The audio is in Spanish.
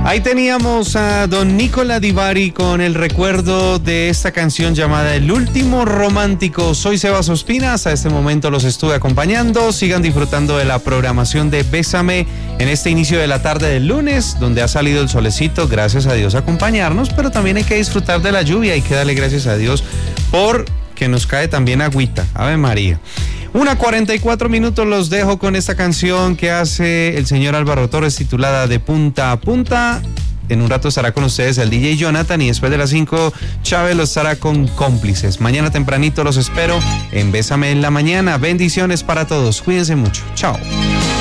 Ahí teníamos a don Nicola Di Bari con el recuerdo de esta canción llamada El Último Romántico. Soy Sebas Ospina, hasta este momento los estuve acompañando. Sigan disfrutando de la programación de Bésame en este inicio de la tarde del lunes, donde ha salido el solecito, gracias a Dios, a acompañarnos, pero también hay que disfrutar de la lluvia, hay que darle gracias a Dios por que nos cae también agüita. Ave María. 1:44 los dejo con esta canción que hace el señor Álvaro Torres titulada De Punta a Punta. En un rato estará con ustedes el DJ Jonathan y después de las 5 Chávez lo estará con Cómplices. Mañana tempranito los espero en Bésame en la Mañana. Bendiciones para todos. Cuídense mucho. Chao.